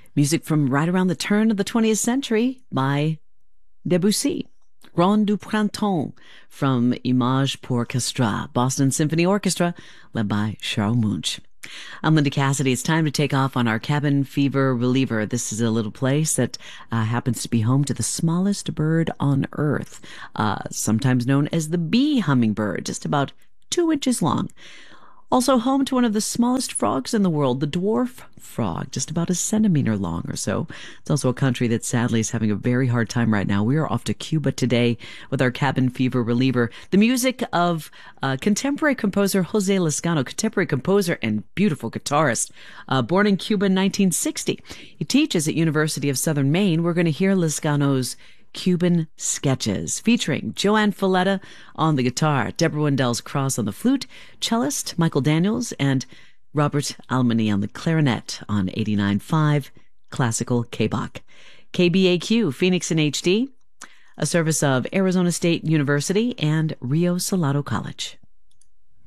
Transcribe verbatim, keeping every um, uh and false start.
Music from right around the turn of the twentieth century by Debussy. Ronde du Printemps from Image pour Orchestra, Boston Symphony Orchestra, led by Charles Munch. I'm Linda Cassidy. It's time to take off on our cabin fever reliever. This is a little place that uh, happens to be home to the smallest bird on Earth, uh, sometimes known as the bee hummingbird, just about two inches long. Also home to one of the smallest frogs in the world, the dwarf frog, just about a centimeter long or so. It's also a country that sadly is having a very hard time right now. We are off to Cuba today with our cabin fever reliever. The music of uh, contemporary composer Jose Lezcano, contemporary composer and beautiful guitarist, uh, born in Cuba in nineteen sixty. He teaches at University of Southern Maine. We're going to hear Lezcano's Cuban Sketches, featuring Joanne Falletta on the guitar, Deborah Wendell's Cross on the flute, cellist Michael Daniels, and Robert Almany on the clarinet on eighty-nine point five Classical K-Bach. K B A Q, Phoenix in H D, a service of Arizona State University and Rio Salado College.